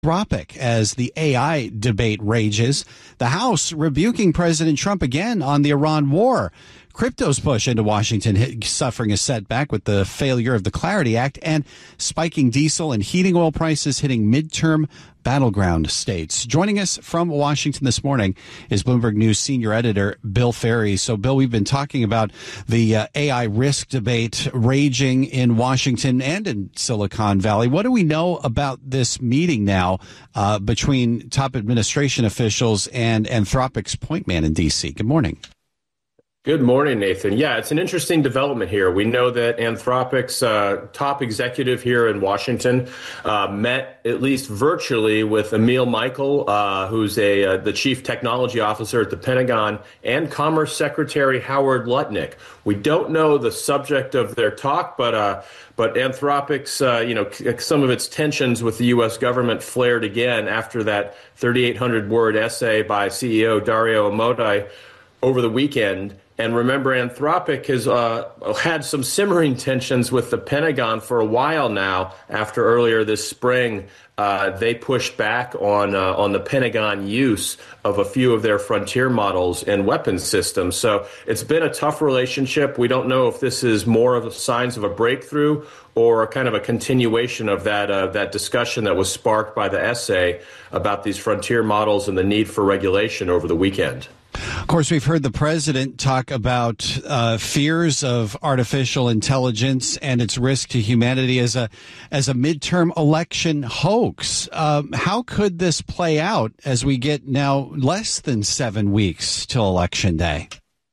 Anthropic as the AI debate rages. The House rebuking President Trump again on the Iran war. Crypto's push into Washington suffering a setback with the failure of the Clarity Act, and spiking diesel and heating oil prices hitting midterm battleground states. Joining us from Washington this morning is Bloomberg News senior editor Bill Ferry. So, Bill, we've been talking about the AI risk debate raging in Washington and in Silicon Valley. What do we know about this meeting now between top administration officials and Anthropic's point man in D.C.? Good morning. Good morning, Nathan. Yeah, it's an interesting development here. We know that Anthropic's top executive here in Washington met at least virtually with Emil Michael, who's the chief technology officer at the Pentagon, and Commerce Secretary Howard Lutnick. We don't know the subject of their talk, but Anthropic's, some of its tensions with the U.S. government flared again after that 3,800-word essay by CEO Dario Amodei over the weekend. And remember, Anthropic has had some simmering tensions with the Pentagon for a while now. After earlier this spring, they pushed back on the Pentagon use of a few of their frontier models and weapons systems. So it's been a tough relationship. We don't know if this is more of signs of a breakthrough or kind of a continuation of that discussion that was sparked by the essay about these frontier models and the need for regulation over the weekend. Of course, we've heard the president talk about fears of artificial intelligence and its risk to humanity as a midterm election hoax. How could this play out as we get now less than 7 weeks till Election Day?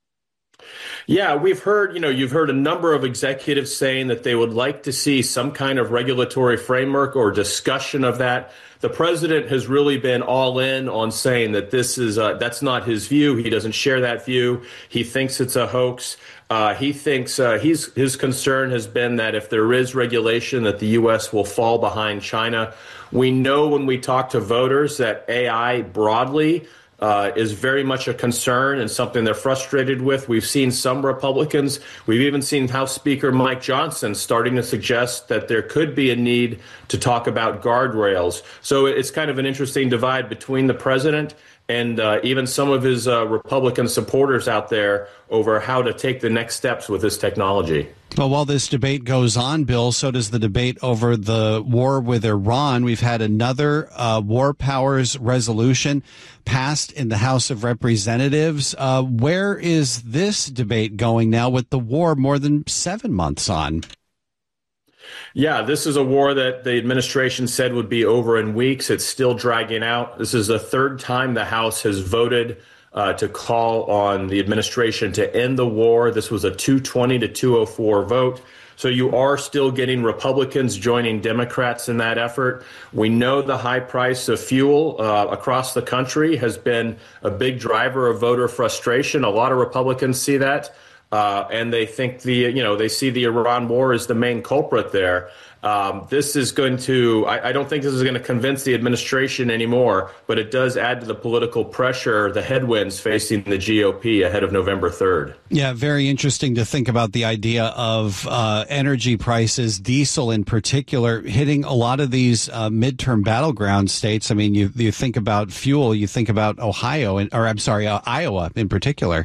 Yeah, we've heard, you've heard a number of executives saying that they would like to see some kind of regulatory framework or discussion of that. The president has really been all in on saying that that's not his view. He doesn't share that view. He thinks it's a hoax. He thinks his concern has been that if there is regulation, that the U.S. will fall behind China. We know when we talk to voters that AI broadly is very much a concern and something they're frustrated with. We've seen some Republicans. We've even seen House Speaker Mike Johnson starting to suggest that there could be a need to talk about guardrails. So it's kind of an interesting divide between the president and even some of his Republican supporters out there over how to take the next steps with this technology. Well, while this debate goes on, Bill, so does the debate over the war with Iran. We've had another war powers resolution passed in the House of Representatives. Where is this debate going now with the war more than 7 months on? Yeah, this is a war that the administration said would be over in weeks. It's still dragging out. This is the third time the House has voted to call on the administration to end the war. This was a 220 to 204 vote. So you are still getting Republicans joining Democrats in that effort. We know the high price of fuel across the country has been a big driver of voter frustration. A lot of Republicans see that. And they think they see the Iran war as the main culprit there. This is going to, I don't think this is going to convince the administration anymore, but it does add to the political pressure, the headwinds facing the GOP ahead of November 3rd. Yeah, very interesting to think about the idea of energy prices, diesel in particular, hitting a lot of these midterm battleground states. I mean, you think about fuel, you think about Iowa in particular.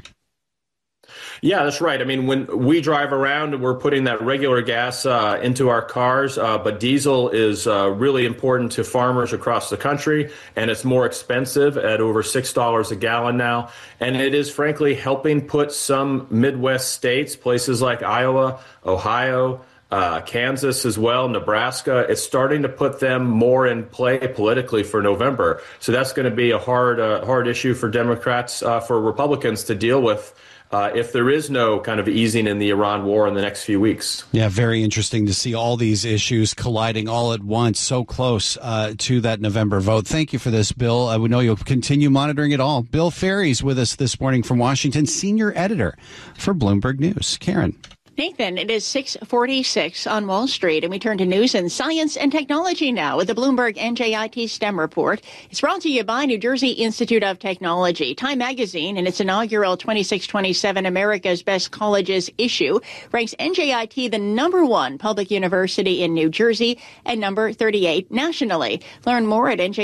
Yeah, that's right. I mean, when we drive around, we're putting that regular gas into our cars, but diesel is really important to farmers across the country, and it's more expensive at over $6 a gallon now. And it is, frankly, helping put some Midwest states, places like Iowa, Ohio, Kansas as well, Nebraska, it's starting to put them more in play politically for November. So that's going to be a hard issue for Democrats, for Republicans to deal with. If there is no kind of easing in the Iran war in the next few weeks. Yeah, very interesting to see all these issues colliding all at once, so close to that November vote. Thank you for this, Bill. We know you'll continue monitoring it all. Bill Ferry's with us this morning from Washington, senior editor for Bloomberg News. Karen. Nathan, it is 6:46 on Wall Street, and we turn to news and science and technology now with the Bloomberg NJIT STEM report. It's brought to you by New Jersey Institute of Technology. Time Magazine, in its inaugural 2627 America's Best Colleges issue, ranks NJIT the #1 public university in New Jersey and number 38 nationally. Learn more at NJIT.